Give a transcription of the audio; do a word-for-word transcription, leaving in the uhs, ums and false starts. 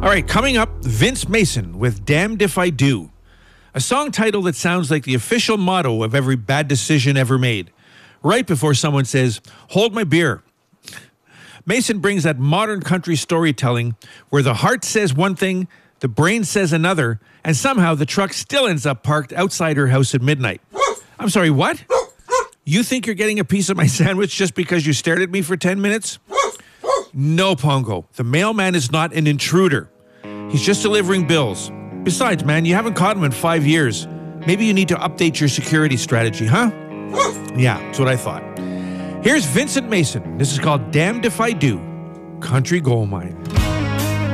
All right, coming up, Vince Mason with Damned If I Do. A song title that sounds like the official motto of every bad decision ever made. Right before someone says, hold my beer. Mason brings that modern country storytelling where the heart says one thing, the brain says another, and somehow the truck still ends up parked outside her house at midnight. I'm sorry, what? You think you're getting a piece of my sandwich just because you stared at me for ten minutes? No, Pongo. The mailman is not an intruder. He's just delivering bills. Besides, man, you haven't caught him in five years. Maybe you need to update your security strategy, huh? Yeah, that's what I thought. Here's Vincent Mason. This is called Damned If I Do, Country Gold Mine.